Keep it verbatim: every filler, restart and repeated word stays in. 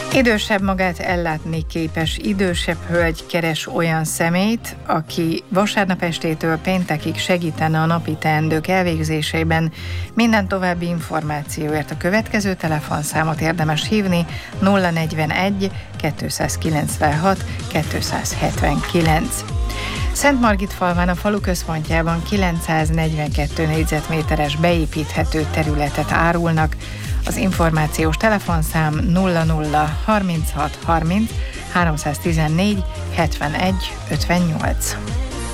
Idősebb, magát ellátni képes idősebb hölgy keres olyan személyt, aki vasárnap estétől péntekig segítene a napi teendők elvégzésében. Minden további információért a következő telefonszámot érdemes hívni: nulla negyvenegy kétszázkilencvenhat kétszázhetvenkilenc. Szentmargitfalván, a falu központjában kilencszáznegyvenkettő négyzetméteres beépíthető területet árulnak. Az információs telefonszám nulla nulla harminchat harminc háromszáztizennégy hetvenegy ötvennyolc.